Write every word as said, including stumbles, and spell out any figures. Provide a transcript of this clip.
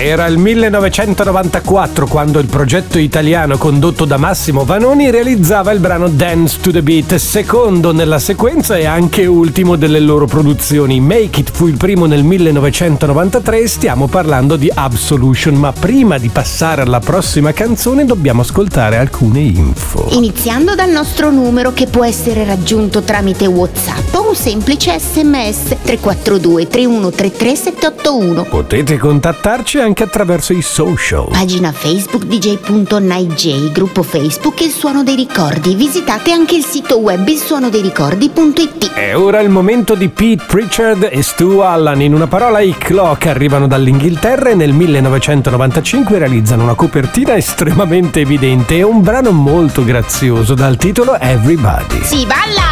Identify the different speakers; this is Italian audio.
Speaker 1: Era il millenovecentonovantaquattro quando il progetto italiano condotto da Massimo Vanoni realizzava il brano Dance to the Beat, secondo nella sequenza e anche ultimo delle loro produzioni. Make It fu il primo nel millenovecentonovantatré e stiamo parlando di Absolution, ma prima di passare alla prossima canzone dobbiamo ascoltare alcune info.
Speaker 2: Iniziando dal nostro numero che può essere raggiunto tramite WhatsApp o un semplice sms tre quattro due tre uno tre tre sette otto uno.
Speaker 1: Potete contattarci anche attraverso i social.
Speaker 2: Pagina Facebook d j punto night j, gruppo Facebook Il Suono dei Ricordi. Visitate anche il sito web il suono dei ricordi punto it.
Speaker 1: E ora il momento di Pete Pritchard e Stu Allan. In una parola, i Clock arrivano dall'Inghilterra e nel millenovecentonovantacinque realizzano una copertina estremamente evidente e un brano molto grazioso dal titolo Everybody.
Speaker 2: Si balla!